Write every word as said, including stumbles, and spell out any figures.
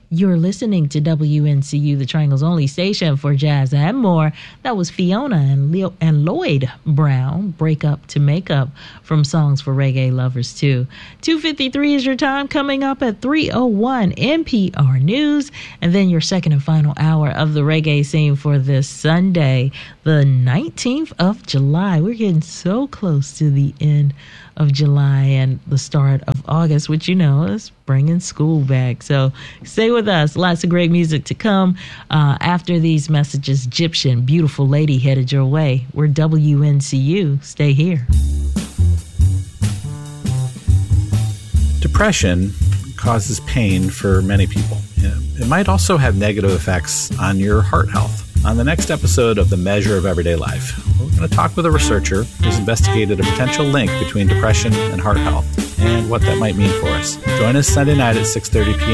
You're listening to W N C U, the Triangle's only station for jazz and more. That was Fiona and Leo and Lloyd Brown, Break Up to Make Up, from Songs for Reggae Lovers too. two fifty-three is your time. Coming up at three oh one N P R News, and then your second and final hour of the reggae scene for this Sunday, the nineteenth of July. We're getting so close to the end of July and the start of August, which, you know, is bringing school back. So stay with us. Lots of great music to come. Uh, after these messages, Egyptian, Beautiful Lady, headed your way. We're W N C U. Stay here. Depression causes pain for many people. It might also have negative effects on your heart health. On the next episode of The Measure of Everyday Life, we're going to talk with a researcher who's investigated a potential link between depression and heart health and what that might mean for us. Join us Sunday night at six thirty p.m.